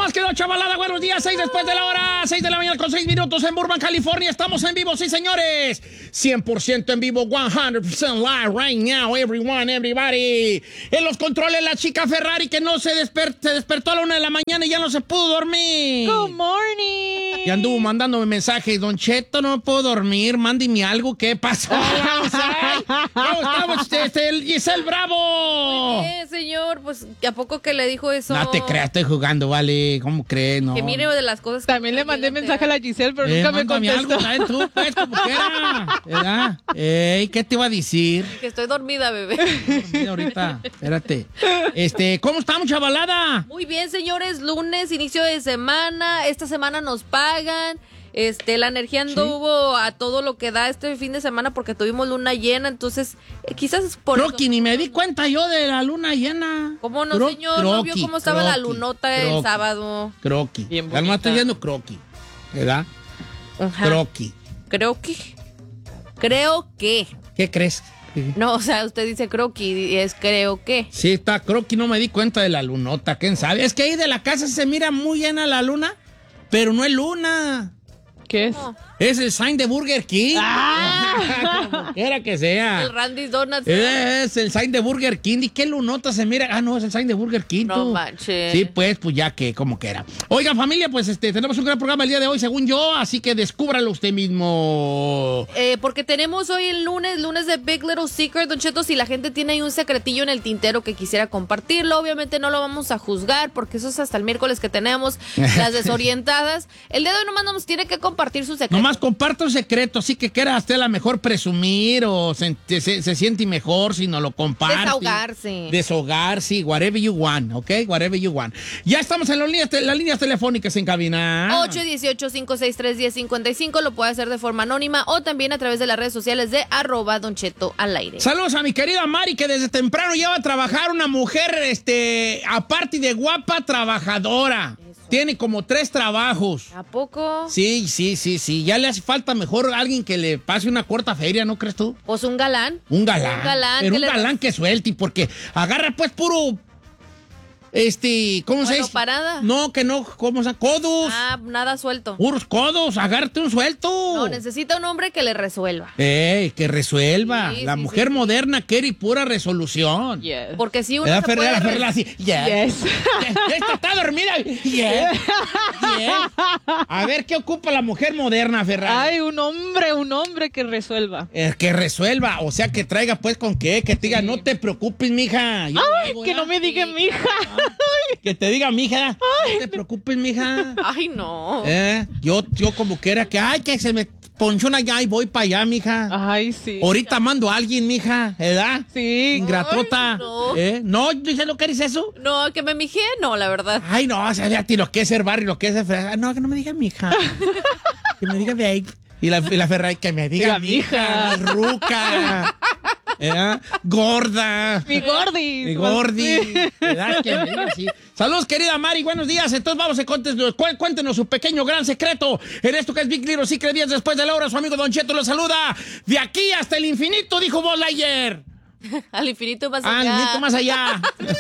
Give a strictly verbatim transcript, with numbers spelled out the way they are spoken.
más quedó, chavalada. Buenos días, seis después de la hora, seis de la mañana con seis minutos en Burbank, California. Estamos en vivo, sí, señores. cien por ciento en vivo, cien por ciento live right now, everyone, everybody. En los controles, la chica Ferrari que no se, desper se despertó a la una de la mañana y ya no se pudo dormir. Good morning. Y anduvo mandándome mensajes. Don Cheto, no me puedo dormir, mándeme algo. ¿Qué pasó? Vamos ahí. ¿Cómo estamos, este, el Giselle Bravo? Eh, señor, pues, ¿a poco que le dijo eso? No te creas, estoy jugando, vale. ¿Cómo crees? No. Que mire de las cosas. También le mandé mensaje a la Giselle, pero Eh, nunca me mándame contestó. algo, ¿sabes tú? Pues, como quiera. ¿Verdad? Ey, ¿qué te iba a decir? Que estoy dormida, bebé. Mira, ahorita, espérate. Este, ¿cómo estamos, chavalada? Muy bien, señores, lunes, inicio de semana. Esta semana nos pagan. Este, la energía anduvo a todo lo que da este fin de semana porque tuvimos luna llena, entonces eh, quizás es por Croqui, eso. ni me di cuenta yo de la luna llena. ¿Cómo no, Cro señor? ¿No vio croqui, cómo estaba la croqui, lunota el croqui, sábado? Croqui. Bien Además bonita. estoy diciendo croqui, ¿verdad? Ajá. Croqui. Creo que. Creo que. ¿Qué crees? No, o sea, usted dice croqui y es creo que. Sí, está croqui, no me di cuenta de la lunota, ¿quién sabe? Es que ahí de la casa se mira muy llena la luna, pero no es luna. ¿Qué es? No, Es el sign de Burger King. Ah. Como quiera que sea. el Randy's Donuts. Es el sign de Burger King. ¿Y qué lunota se mira? Ah, no, es el sign de Burger King. No tú. manches. Sí, pues, pues ya que, como que era. Oiga, familia, pues este, tenemos un gran programa el día de hoy, según yo, así que descúbralo usted mismo. Eh, porque tenemos hoy el lunes, lunes de Big Little Secret, Don Cheto, si la gente tiene ahí un secretillo en el tintero que quisiera compartirlo, obviamente no lo vamos a juzgar, porque eso es hasta el miércoles que tenemos, las desorientadas. El día de hoy nomás nos tiene que compartir su secreto. Nomás comparta un secreto, así que quiera usted a la mejor presumir o se, se, se siente mejor si no lo comparte. Desahogarse. Desahogarse, whatever you want, ¿ok? Whatever you want. Ya estamos en las líneas, las líneas telefónicas en cabina. ocho uno ocho, cinco seis tres, uno cero cinco cinco, lo puede hacer de forma anónima o también a través de las redes sociales de arroba Don Cheto al aire. Saludos a mi querida Mari, que desde temprano ya va a trabajar, una mujer, este, aparte de guapa, trabajadora. Tiene como tres trabajos. ¿A poco? Sí, sí, sí, sí. Ya le hace falta mejor alguien que le pase una corta feria, ¿no crees tú? Pues un galán. Un galán. Un galán Pero que un le- galán que suelte, porque agarra pues puro... Este, ¿cómo se Bueno, dice? parada. No, que no, ¿cómo se llama? Codos. Ah, nada suelto. Puros codos, agárrate un suelto. No, necesita un hombre que le resuelva. Ey, que resuelva. Sí, La sí, mujer sí. moderna quiere pura resolución. Yes. Porque si uno ¿Verdad, se Ferrera? puede... La re- Ferrera así, yeah. Yes. Esta está dormida. Yeah. Yeah. A ver, ¿qué ocupa la mujer moderna, Ferrara? Ay, un hombre, un hombre que resuelva. Eh, que resuelva, o sea, que traiga pues con qué, que te diga, no te preocupes, mija. Yo Ay, hago, que ya. no me diga mi hija. Que te diga, mija, no te preocupes, mija. Ay, no. Eh, yo, yo como quiera que, ay, que se me ponchó una allá y voy para allá, mija. Ay, sí. Ahorita mando a alguien, mija, ¿verdad? Sí. Ingratota. Ay, no. ¿Eh? No, ¿dices lo que eres eso? No, que me mijé, no, la verdad. Ay, no, o sea, a ti lo que es ser barrio, lo que es ser Ferrari. No, que no me diga mija. Que me diga babe. Y la, y la Ferrari, que me diga Diga, mija, ruca. ¿Eh? Gorda. Mi gordi. Mi gordi. ¿Verdad? Que me diga así. Saludos, querida Mari, buenos días. Entonces vamos a cuéntenos, cuéntenos su pequeño gran secreto en esto que es Big Little Secret. Días después de la hora, su amigo Don Cheto lo saluda. De aquí hasta el infinito, dijo Buzz Lightyear. Al infinito más Al allá. infinito más allá.